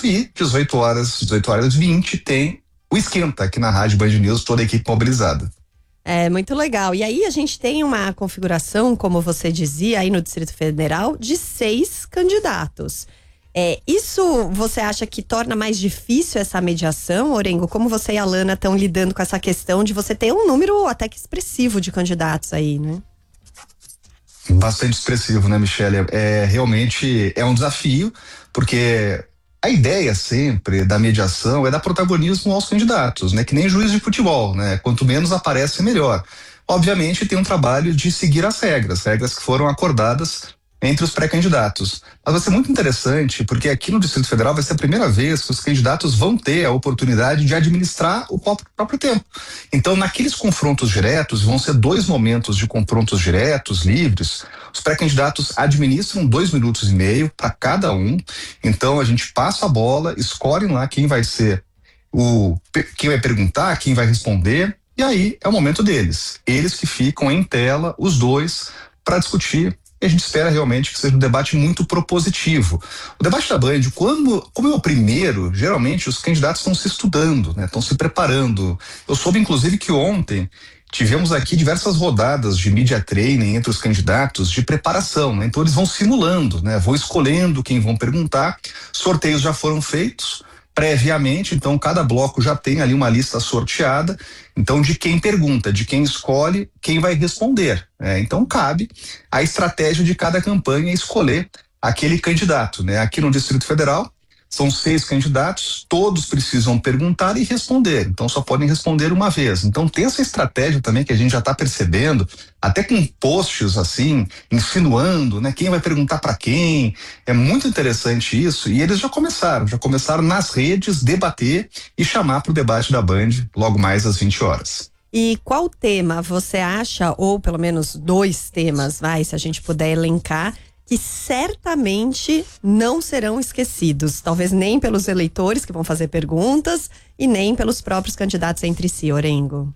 e 18h20 tem o Esquenta aqui na Rádio Band News, toda a equipe mobilizada. É muito legal. E aí a gente tem uma configuração, como você dizia, aí no Distrito Federal, de 6 candidatos. Isso você acha que torna mais difícil essa mediação, Orengo? Como você e a Lana estão lidando com essa questão de você ter um número até que expressivo de candidatos aí, né? Bastante expressivo, né, Michele? Realmente é um desafio, porque a ideia sempre da mediação é dar protagonismo aos candidatos, né? Que nem juiz de futebol, né? Quanto menos aparece, melhor. Obviamente tem um trabalho de seguir as regras que foram acordadas entre os pré-candidatos. Mas vai ser muito interessante, porque aqui no Distrito Federal vai ser a primeira vez que os candidatos vão ter a oportunidade de administrar o próprio tempo. Então, naqueles confrontos diretos, vão ser 2 momentos de confrontos diretos, livres. Os pré-candidatos administram 2,5 minutos para cada um. Então, a gente passa a bola, escolhem lá quem vai ser quem vai perguntar, quem vai responder, e aí é o momento deles. Eles que ficam em tela, os dois, para discutir. E a gente espera realmente que seja um debate muito propositivo. O debate da Band, como é o primeiro, geralmente os candidatos estão se estudando, né? Estão se preparando. Eu soube, inclusive, que ontem tivemos aqui diversas rodadas de media training entre os candidatos de preparação, né? Então eles vão simulando, né? Vão escolhendo quem vão perguntar. Sorteios já foram feitos previamente, então cada bloco já tem ali uma lista sorteada, então de quem pergunta, de quem escolhe, quem vai responder. Então cabe a estratégia de cada campanha escolher aquele candidato, né? Aqui no Distrito Federal são 6 candidatos, todos precisam perguntar e responder, então só podem responder uma vez. Então tem essa estratégia também que a gente já está percebendo, até com posts assim, insinuando, né? Quem vai perguntar para quem, é muito interessante isso, e eles já começaram nas redes debater e chamar para o debate da Band logo mais às 20 horas. E qual tema você acha, ou pelo menos 2 temas, se a gente puder elencar, que certamente não serão esquecidos, talvez nem pelos eleitores que vão fazer perguntas e nem pelos próprios candidatos entre si, Orengo?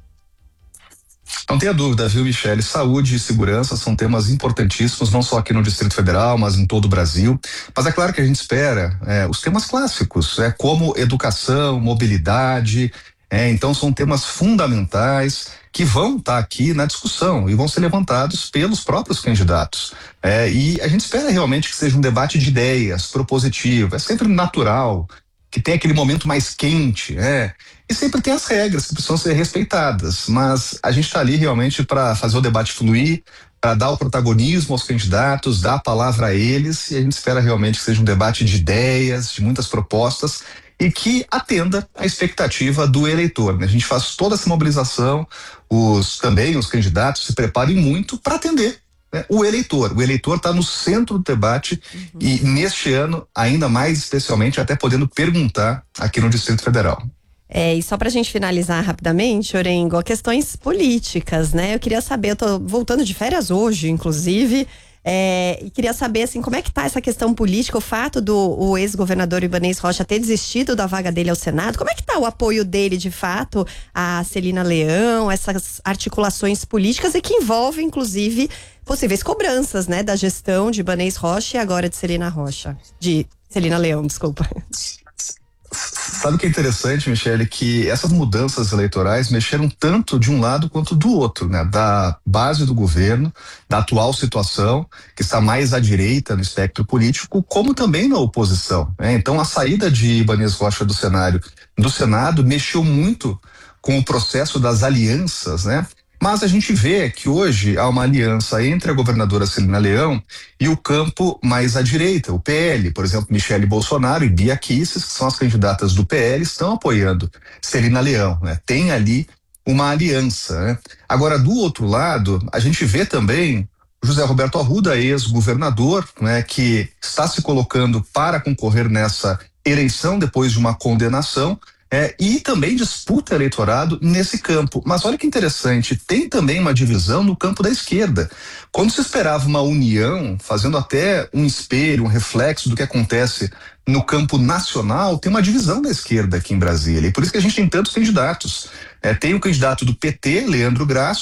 Não tenha dúvida, viu, Michele? Saúde e segurança são temas importantíssimos, não só aqui no Distrito Federal, mas em todo o Brasil. Mas é claro que a gente espera os temas clássicos, como educação, mobilidade. Então são temas fundamentais que vão estar aqui na discussão e vão ser levantados pelos próprios candidatos. E a gente espera realmente que seja um debate de ideias, propositivo. É sempre natural que tem aquele momento mais quente, e sempre tem as regras que precisam ser respeitadas. Mas a gente está ali realmente para fazer o debate fluir, para dar o protagonismo aos candidatos, dar a palavra a eles, e a gente espera realmente que seja um debate de ideias, de muitas propostas, e que atenda à expectativa do eleitor, né? A gente faz toda essa mobilização, também os candidatos se preparem muito para atender, né, o eleitor. O eleitor está no centro do debate e neste ano, ainda mais especialmente, até podendo perguntar aqui no Distrito Federal. E só pra gente finalizar rapidamente, Orengo, questões políticas, né? Eu queria saber, eu tô voltando de férias hoje, inclusive, e queria saber, assim, como é que tá essa questão política, o fato do ex-governador Ibanez Rocha ter desistido da vaga dele ao Senado, como é que tá o apoio dele, de fato, a Celina Leão, essas articulações políticas e que envolvem, inclusive, possíveis cobranças, né, da gestão de Ibanez Rocha e agora de Celina Leão, desculpa. Sabe o que é interessante, Michele? Que essas mudanças eleitorais mexeram tanto de um lado quanto do outro, né? Da base do governo, da atual situação, que está mais à direita no espectro político, como também na oposição, né? Então a saída de Ibanez Rocha do Senado mexeu muito com o processo das alianças, né? Mas a gente vê que hoje há uma aliança entre a governadora Celina Leão e o campo mais à direita, o PL, por exemplo, Michele Bolsonaro e Bia Kicis, que são as candidatas do PL, estão apoiando Celina Leão, né? Tem ali uma aliança, né? Agora, do outro lado, a gente vê também José Roberto Arruda, ex-governador, né? Que está se colocando para concorrer nessa eleição depois de uma condenação, e também disputa eleitorado nesse campo. Mas olha que interessante, tem também uma divisão no campo da esquerda. Quando se esperava uma união, fazendo até um espelho, um reflexo do que acontece no campo nacional, tem uma divisão da esquerda aqui em Brasília. E por isso que a gente tem tantos candidatos. Tem o candidato do PT, Leandro Grasso,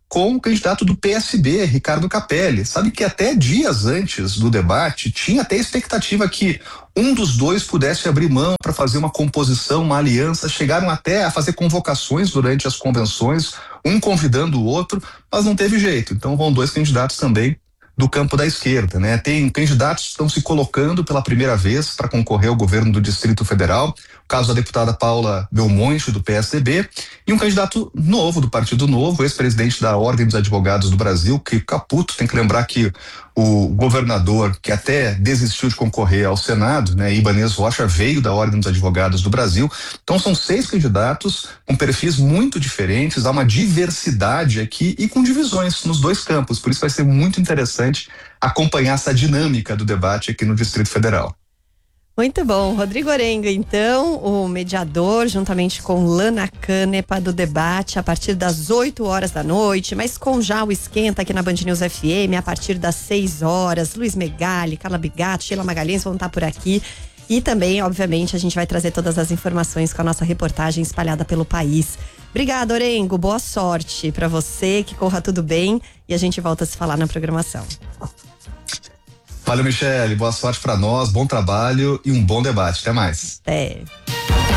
com o candidato do PSB, Ricardo Capelli. Sabe que até dias antes do debate tinha até expectativa que um dos dois pudesse abrir mão para fazer uma composição, uma aliança. Chegaram até a fazer convocações durante as convenções, um convidando o outro, mas não teve jeito. Então vão dois candidatos também do campo da esquerda, né? Tem candidatos que estão se colocando pela primeira vez para concorrer ao governo do Distrito Federal, o caso da deputada Paula Belmonte, do PSDB, e um candidato novo do Partido Novo, ex-presidente da Ordem dos Advogados do Brasil, Kiko Caputo. Tem que lembrar que o governador, que até desistiu de concorrer ao Senado, né, Ibanez Rocha, veio da Ordem dos Advogados do Brasil. Então são 6 candidatos com perfis muito diferentes, há uma diversidade aqui e com divisões nos dois campos. Por isso vai ser muito interessante acompanhar essa dinâmica do debate aqui no Distrito Federal. Muito bom. Rodrigo Orengo, então, o mediador, juntamente com Lana Canepa, do debate a partir das 8 horas da noite, mas com já o esquenta aqui na Band News FM a partir das 6 horas. Luiz Megali, Carla Bigato, Sheila Magalhães vão estar por aqui. E também, obviamente, a gente vai trazer todas as informações com a nossa reportagem espalhada pelo país. Obrigada, Orengo. Boa sorte para você, que corra tudo bem. E a gente volta a se falar na programação. Valeu, Michele. Boa sorte para nós, bom trabalho e um bom debate. Até mais. Até.